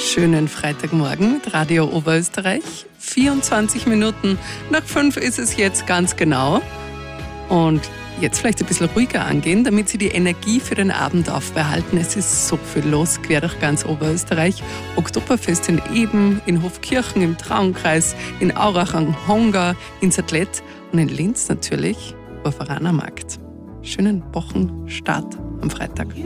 Schönen Freitagmorgen mit Radio Oberösterreich. 24 Minuten nach 5 ist es jetzt ganz genau. Und jetzt vielleicht ein bisschen ruhiger angehen, damit Sie die Energie für den Abend aufbehalten. Es ist so viel los, quer durch ganz Oberösterreich. Oktoberfest in Eben, in Hofkirchen, im Traunkreis, in Aurach am Honga, in Zadlett und in Linz natürlich, Urveranermarkt. Schönen Wochenstart am Freitag.